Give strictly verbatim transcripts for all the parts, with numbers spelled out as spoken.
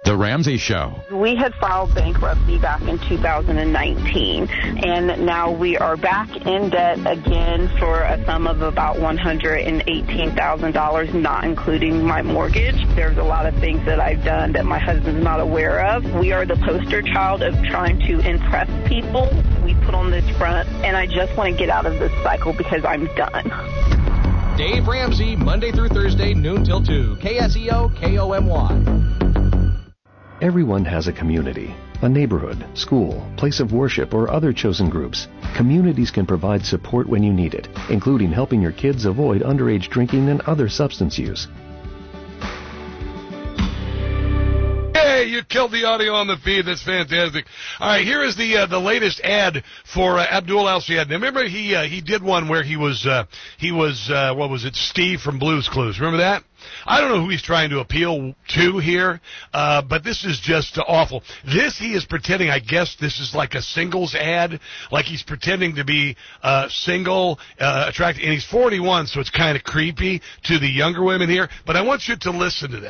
The Ramsey Show. We had filed bankruptcy back in two thousand nineteen, and now we are back in debt again for a sum of about one hundred eighteen thousand dollars, not including my mortgage. There's a lot of things that I've done that my husband's not aware of. We are the poster child of trying to impress people. We put on this front, and I just want to get out of this cycle because I'm done. Dave Ramsey, Monday through Thursday, noon till two. K S E O, K O M Y. Everyone has a community, a neighborhood, school, place of worship, or other chosen groups. Communities can provide support when you need it, including helping your kids avoid underage drinking and other substance use. Hey, you killed the audio on the feed. That's fantastic. All right, here is the uh, the latest ad for uh, Abdul Al-Sayed. Now, remember he uh, he did one where he was uh, he was uh, what was it? Steve from Blue's Clues. Remember that? I don't know who he's trying to appeal to here, uh, but this is just uh, awful. This, he is pretending, I guess this is like a singles ad, like he's pretending to be uh, single, uh, attractive, and he's forty-one, so it's kind of creepy to the younger women here, but I want you to listen to this.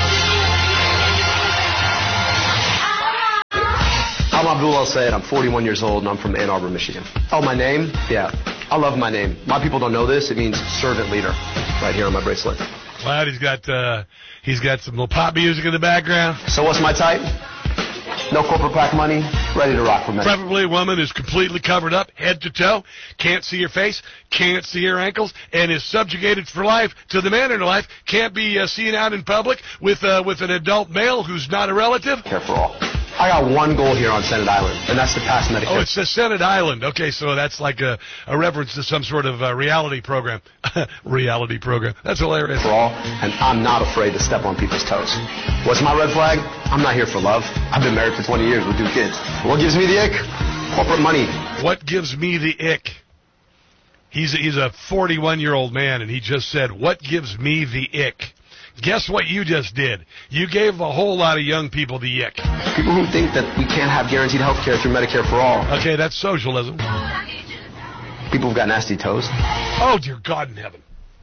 I'm Abdul Al-Sayed. I'm forty-one years old, and I'm from Ann Arbor, Michigan. Oh, my name? Yeah. I love my name. A lot of people don't know this. It means servant leader right here on my bracelet. Glad he's got uh, he's got some little pop music in the background. So what's my type? No corporate PAC money, ready to rock for me. Preferably a woman who's completely covered up, head to toe, can't see her face, can't see her ankles, and is subjugated for life to the man in her life, can't be uh, seen out in public with uh, with an adult male who's not a relative. Care for all. I got one goal here on Senate Island, and that's to pass Medicare. Oh, it's the Senate Island. Okay, so that's like a, a reference to some sort of uh, reality program. reality program. That's hilarious. For all, and I'm not afraid to step on people's toes. What's my red flag? I'm not here for love. I've been married for twenty years with two kids. What gives me the ick? Corporate money. What gives me the ick? He's a, he's a forty-one-year-old man, and he just said, what gives me the ick? Guess what you just did? You gave a whole lot of young people the ick. People who think that we can't have guaranteed health care through Medicare for all. Okay, that's socialism. People who've got nasty toes. Oh, dear God in heaven.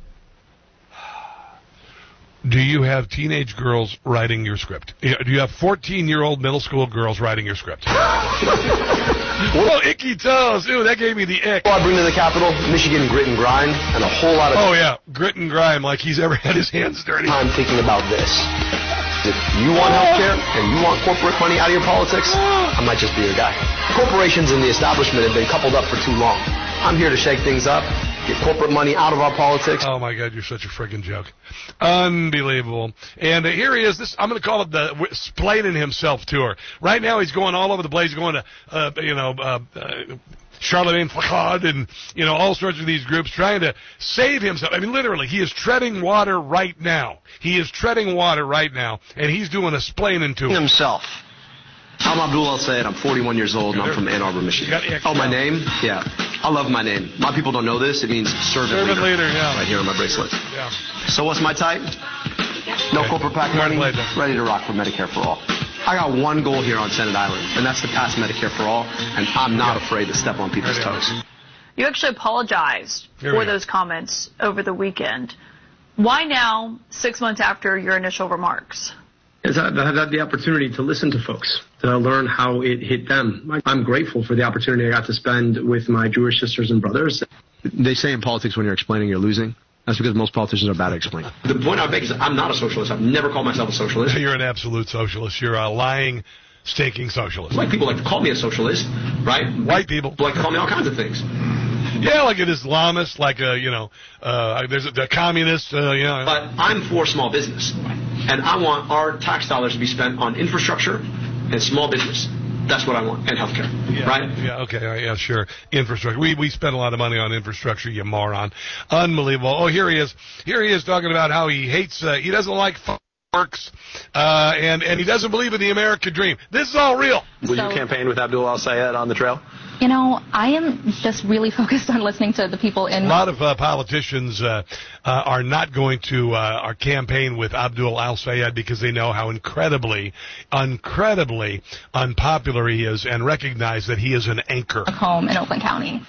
Do you have teenage girls writing your script? Do you have fourteen-year-old middle school girls writing your script? Oh, icky toes. Ooh, that gave me the ick. Well, I bring to the Capitol Michigan grit and grind and a whole lot of... Oh, yeah, grit and grime like he's ever had his hands dirty. I'm thinking about this. If you want health care and you want corporate money out of your politics, I might just be your guy. Corporations and the establishment have been coupled up for too long. I'm here to shake things up, get corporate money out of our politics. Oh, my God, you're such a friggin' joke. Unbelievable. And uh, here he is. This I'm going to call it the w- Splaining Himself tour. Right now he's going all over the place. He's going to, uh, you know, uh, uh, Charlemagne Facade and, you know, all sorts of these groups trying to save himself. I mean, literally, he is treading water right now. He is treading water right now, and he's doing a splaining tour. Himself. I'm Abdul Al-Sayed. I'm forty-one years old, and I'm from Ann Arbor, Michigan. Oh, my name? Yeah. I love my name. A lot of people don't know this. It means servant, servant leader. leader yeah. Right here on my bracelet. Yeah. So what's my type? No okay. corporate PAC money, ready to rock for Medicare for all. I got one goal here on Senate Island, and that's to pass Medicare for all, and I'm not yeah. afraid to step on people's toes. You actually apologized here for those comments over the weekend. Why now, six months after your initial remarks? Is I've had the opportunity to listen to folks, to learn how it hit them. I'm grateful for the opportunity I got to spend with my Jewish sisters and brothers. They say in politics when you're explaining, you're losing. That's because most politicians are bad at explaining. The point I make is I'm not a socialist. I've never called myself a socialist. You're an absolute socialist. You're a lying, stinking socialist. White people like to call me a socialist, right? White people like to call me all kinds of things. Yeah, like an Islamist, like a, you know, uh, there's a the communist, uh, you know. But I'm for small business, and I want our tax dollars to be spent on infrastructure and small business. That's what I want, and healthcare, yeah, right? Yeah, okay, yeah, sure. Infrastructure. We we spend a lot of money on infrastructure, you moron. Unbelievable. Oh, here he is. Here he is talking about how he hates, uh, he doesn't like fireworks, uh, and, and he doesn't believe in the American dream. This is all real. Will so, you campaign with Abdul Al-Sayed on the trail? You know, I am just really focused on listening to the people in... A lot of uh, politicians uh, uh, are not going to uh, our campaign with Abdul Al-Sayed because they know how incredibly, incredibly unpopular he is and recognize that he is an anchor. Home in Oakland County.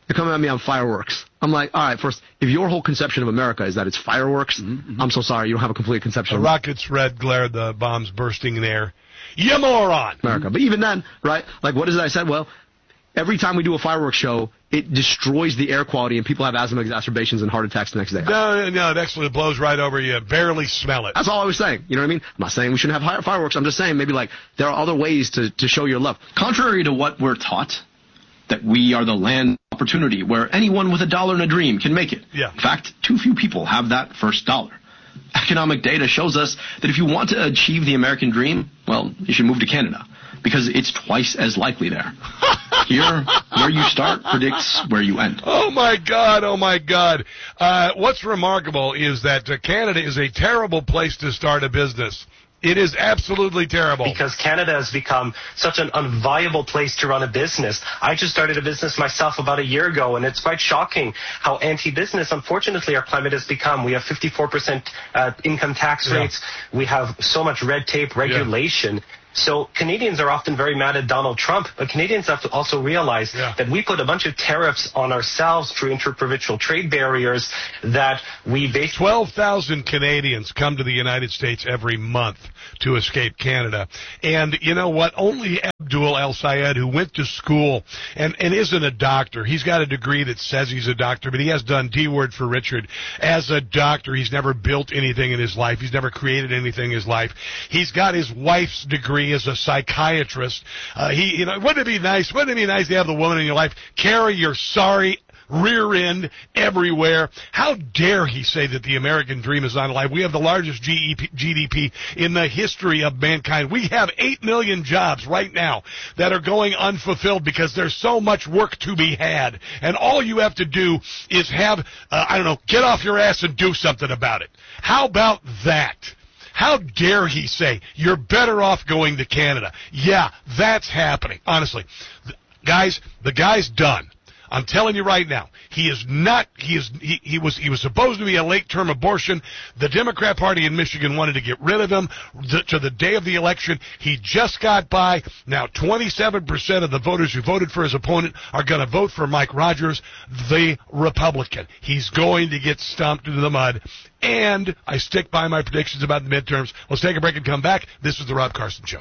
They're coming at me on fireworks. I'm like, all right, first, if your whole conception of America is that it's fireworks, mm-hmm. I'm so sorry, you don't have a complete conception the of rockets, red glare, the bombs bursting in air. You moron! America. But even then, right, like what is it I said? Well, every time we do a fireworks show, it destroys the air quality and people have asthma exacerbations and heart attacks the next day. No, no, it actually blows right over you. Barely smell it. That's all I was saying. You know what I mean? I'm not saying we shouldn't have fireworks. I'm just saying maybe like there are other ways to, to show your love. Contrary to what we're taught, that we are the land of opportunity where anyone with a dollar and a dream can make it. Yeah. In fact, too few people have that first dollar. Economic data shows us that if you want to achieve the American dream, well, you should move to Canada because it's twice as likely there. Here, where you start predicts where you end. Oh, my God. Oh, my God. Uh, what's remarkable is that uh, Canada is a terrible place to start a business. It is absolutely terrible. Because Canada has become such an unviable place to run a business. I just started a business myself about a year ago, and it's quite shocking how anti-business, unfortunately, our climate has become. We have fifty-four percent uh, income tax yeah. rates. We have so much red tape, regulation. Yeah. So Canadians are often very mad at Donald Trump, but Canadians have to also realize yeah. that we put a bunch of tariffs on ourselves through interprovincial trade barriers that we basically... twelve thousand Canadians come to the United States every month to escape Canada. And you know what? Only Abdul El-Sayed, who went to school and, and isn't a doctor, he's got a degree that says he's a doctor, but he has done D-word for Richard. As a doctor, he's never built anything in his life. He's never created anything in his life. He's got his wife's degree as a psychiatrist. Uh, he, you know, wouldn't it be nice? Wouldn't it be nice to have the woman in your life carry your sorry rear end everywhere? How dare he say that the American dream is not alive? We have the largest G D P in the history of mankind. We have eight million jobs right now that are going unfulfilled because there's so much work to be had. And all you have to do is have, uh, I don't know, get off your ass and do something about it. How about that? How dare he say, you're better off going to Canada? Yeah, that's happening. Honestly, guys, the guy's done. I'm telling you right now, he is not, he is, he, he was, he was supposed to be a late-term abortion. The Democrat Party in Michigan wanted to get rid of him the, to the day of the election. He just got by. Now, twenty-seven percent of the voters who voted for his opponent are going to vote for Mike Rogers, the Republican. He's going to get stomped into the mud. And I stick by my predictions about the midterms. Let's take a break and come back. This is the Rob Carson Show.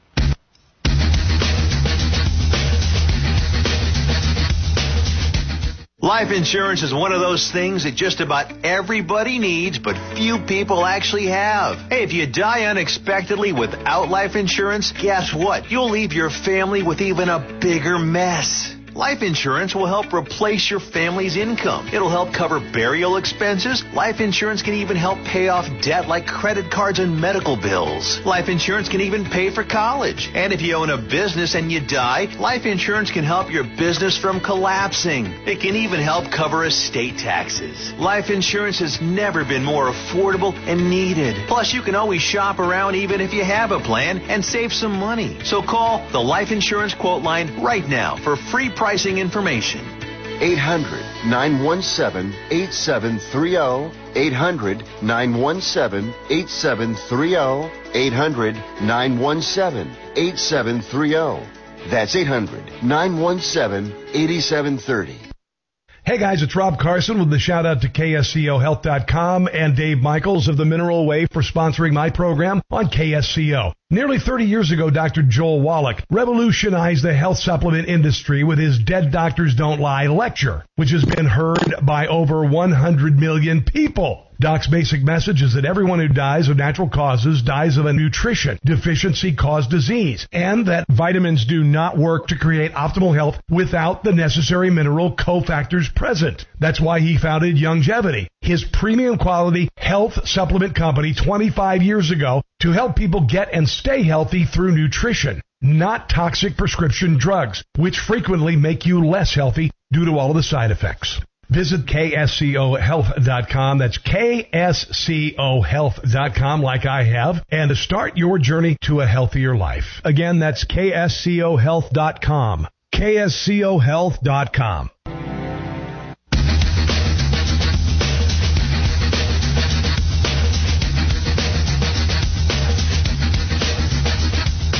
Life insurance is one of those things that just about everybody needs, but few people actually have. Hey, if you die unexpectedly without life insurance, guess what? You'll leave your family with even a bigger mess. Life insurance will help replace your family's income. It'll help cover burial expenses. Life insurance can even help pay off debt like credit cards and medical bills. Life insurance can even pay for college. And if you own a business and you die, life insurance can help your business from collapsing. It can even help cover estate taxes. Life insurance has never been more affordable and needed. Plus, you can always shop around even if you have a plan and save some money. So call the Life Insurance Quote Line right now for free pricing information. eight hundred, nine one seven, eight seven three zero. eight hundred, nine one seven, eight seven three zero. eight hundred, nine one seven, eight seven three zero. That's eight hundred, nine one seven, eight seven three zero. Hey guys, it's Rob Carson with the shout out to K S C O health dot com and Dave Michaels of the Mineral Way for sponsoring my program on K S C O. Nearly thirty years ago, Doctor Joel Wallach revolutionized the health supplement industry with his Dead Doctors Don't Lie lecture, which has been heard by over one hundred million people. Doc's basic message is that everyone who dies of natural causes dies of a nutrition deficiency caused disease, and that vitamins do not work to create optimal health without the necessary mineral cofactors present. That's why he founded Youngevity, his premium quality health supplement company twenty-five years ago, to help people get and stay healthy through nutrition, not toxic prescription drugs, which frequently make you less healthy due to all of the side effects. Visit K S C O health dot com. That's K S C O health dot com, like I have, and start your journey to a healthier life. Again, that's K S C O health dot com. K S C O health dot com.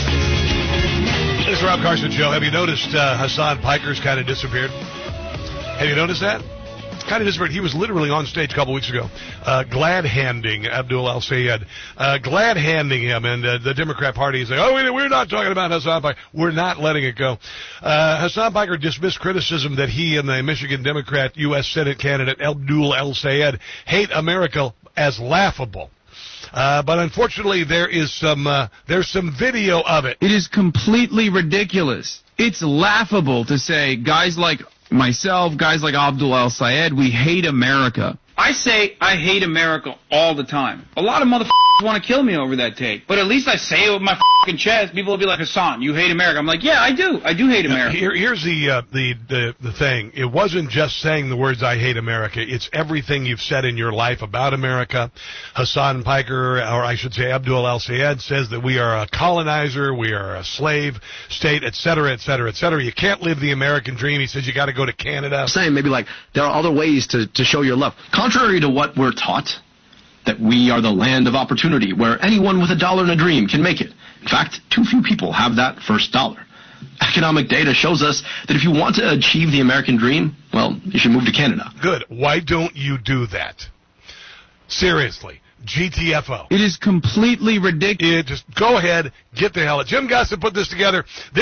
This is Rob Carson Show. Have you noticed uh, Hassan Piker's kind of disappeared? Have you noticed that? Kind of disparate. He was literally on stage a couple weeks ago, uh, glad-handing Abdul El-Sayed, uh, glad-handing him, and uh, the Democrat Party is like, oh, we, we're not talking about Hassan Piker. We're not letting it go. Uh, Hassan Piker dismissed criticism that he and the Michigan Democrat U S Senate candidate Abdul El-Sayed hate America as laughable. Uh, but unfortunately, there is some uh, there's some video of it. It is completely ridiculous. It's laughable to say guys like myself, guys like Abdul El-Sayed, we hate America. I say I hate America all the time. A lot of motherfuckers want to kill me over that tape. But at least I say it with my fucking chest. People will be like, Hassan, you hate America. I'm like, yeah, I do. I do hate America. Here, here's the, uh, the, the, the thing. It wasn't just saying the words, I hate America. It's everything you've said in your life about America. Hassan Piker, or I should say Abdul El-Sayed, says that we are a colonizer, we are a slave state, et cetera, et cetera, et cetera. You can't live the American dream. He says you got to go to Canada. Saying maybe like there are other ways to, to show your love. Contrary to what we're taught, that we are the land of opportunity where anyone with a dollar and a dream can make it. In fact, too few people have that first dollar. Economic data shows us that if you want to achieve the American dream, well, you should move to Canada. Good. Why don't you do that? Seriously. G T F O. It is completely ridiculous. It just go ahead, get the hell out. Jim Gossett put this together.